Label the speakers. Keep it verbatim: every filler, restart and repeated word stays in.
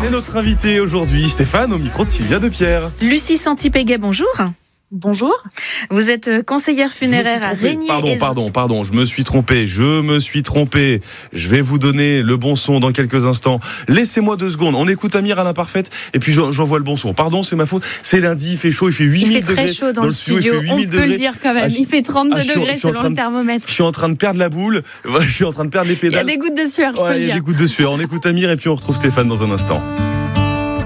Speaker 1: C'est notre invité aujourd'hui, Stéphane, au micro de Sylvia Depierre.
Speaker 2: Lucie Santipéguet, bonjour.
Speaker 3: Bonjour.
Speaker 2: Vous êtes conseillère funéraire à Régnier.
Speaker 1: Pardon, pardon, pardon, je me suis trompé, je me suis trompé. Je vais vous donner le bon son dans quelques instants. Laissez-moi deux secondes, on écoute Amir à l'imparfaite et puis j'envoie le bon son. Pardon, c'est ma faute, c'est lundi, il fait chaud, il fait huit mille degrés.
Speaker 2: Il fait très chaud dans, dans le studio, studio on peut
Speaker 1: degrés.
Speaker 2: le dire quand même, ah, il fait trente-deux
Speaker 1: ah,
Speaker 2: degrés selon
Speaker 1: de,
Speaker 2: le thermomètre.
Speaker 1: Je suis en train de perdre la boule, je suis en train de perdre les pédales.
Speaker 2: Il y a des gouttes de sueur, je
Speaker 1: ouais,
Speaker 2: peux le dire.
Speaker 1: Il y a des gouttes de sueur, on écoute Amir et puis on retrouve Stéphane dans un instant.